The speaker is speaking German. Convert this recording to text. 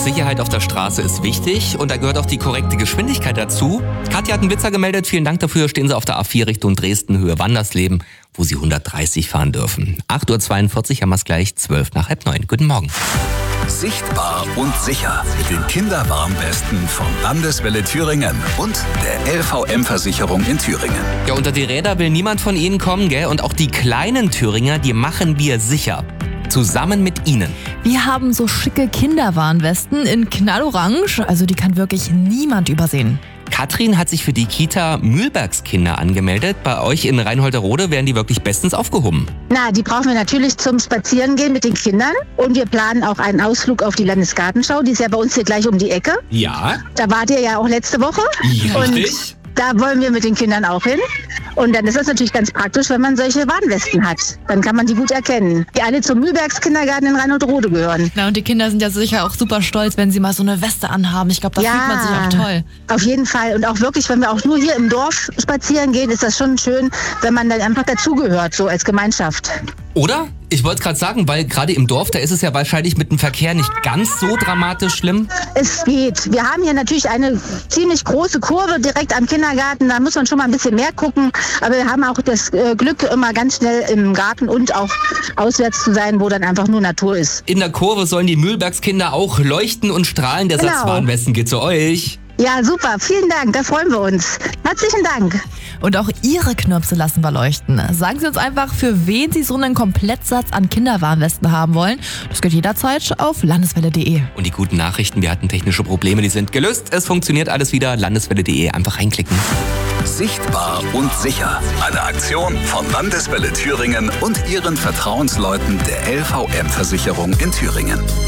Sicherheit auf der Straße ist wichtig und da gehört auch die korrekte Geschwindigkeit dazu. Katja hat einen Blitzer gemeldet, vielen Dank dafür. Stehen Sie auf der A4 Richtung Dresden, Höhe Wandersleben, wo Sie 130 fahren dürfen. 8.42 Uhr haben wir es gleich, 8:12. Guten Morgen. Sichtbar und sicher. Den Kinderwarnwesten von Landeswelle Thüringen und der LVM-Versicherung in Thüringen. Ja, unter die Räder will niemand von Ihnen kommen, gell? Und auch die kleinen Thüringer, die machen wir sicher. Zusammen mit Ihnen. Wir haben so schicke Kinderwarnwesten in Knallorange, also die kann wirklich niemand übersehen. Katrin hat sich für die Kita Mühlbergskinder angemeldet. Bei euch in Reinholderode werden die wirklich bestens aufgehoben. Na, die brauchen wir natürlich zum Spazierengehen mit den Kindern. Und wir planen auch einen Ausflug auf die Landesgartenschau. Die ist ja bei uns hier gleich um die Ecke. Ja. Da wart ihr ja auch letzte Woche. Ja, und richtig. da wollen wir mit den Kindern auch hin. Und dann ist das natürlich ganz praktisch, wenn man solche Warnwesten hat. Dann kann man die gut erkennen. Die alle zum Mühlbergskindergarten in Reinholderode gehören. Na, und die Kinder sind ja sicher auch super stolz, wenn sie mal so eine Weste anhaben. Ich glaube, da fühlt man sich auch toll. Auf jeden Fall. Und auch wirklich, wenn wir auch nur hier im Dorf spazieren gehen, ist das schon schön, wenn man dann einfach dazugehört, so als Gemeinschaft. Oder? Ich wollte es gerade sagen, weil gerade im Dorf, da ist es ja wahrscheinlich mit dem Verkehr nicht ganz so dramatisch schlimm. Es geht. Wir haben hier natürlich eine ziemlich große Kurve direkt am Kindergarten. Da muss man schon mal ein bisschen mehr gucken. Aber wir haben auch das Glück, immer ganz schnell im Garten und auch auswärts zu sein, wo dann einfach nur Natur ist. In der Kurve sollen die Mühlbergskinder auch leuchten und strahlen. Der Satz Warnwesten geht zu euch. Ja, super. Vielen Dank. Da freuen wir uns. Herzlichen Dank. Und auch Ihre Knirpse lassen wir leuchten. Sagen Sie uns einfach, für wen Sie so einen Komplettsatz an Kinderwarnwesten haben wollen. Das geht jederzeit auf landeswelle.de. Und die guten Nachrichten, wir hatten technische Probleme, die sind gelöst. Es funktioniert alles wieder. Landeswelle.de, einfach reinklicken. Sichtbar und sicher. Eine Aktion von Landeswelle Thüringen und ihren Vertrauensleuten der LVM-Versicherung in Thüringen.